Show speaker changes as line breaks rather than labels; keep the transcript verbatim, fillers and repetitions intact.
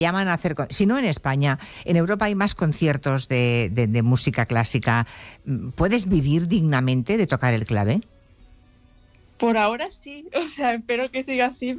llaman a hacer, si no en España, en Europa hay más conciertos de, de, de música clásica. ¿Puedes vivir dignamente de tocar el clave?
Por ahora sí, o sea, espero que siga así,